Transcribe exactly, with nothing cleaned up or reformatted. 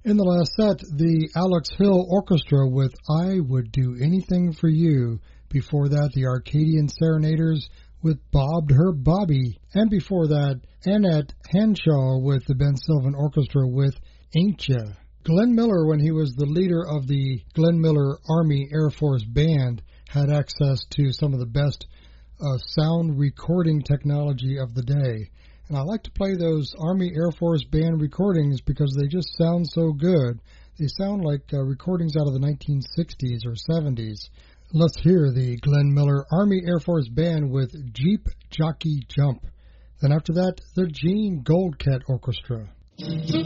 In the last set, the Alex Hill Orchestra with I Would Do Anything for You. Before that, the Arcadian Serenaders with Bobbed Her Bobby. And before that, Annette Hanshaw with the Ben Sylvan Orchestra with Ain't Ya. Glenn Miller, when he was the leader of the Glenn Miller Army Air Force Band, had access to some of the best uh, sound recording technology of the day. And I like to play those Army Air Force Band recordings because they just sound so good. They sound like uh, recordings out of the nineteen sixties or seventies. Let's hear the Glenn Miller Army Air Force Band with Jeep Jockey Jump. Then after that, the Gene Goldcat Orchestra.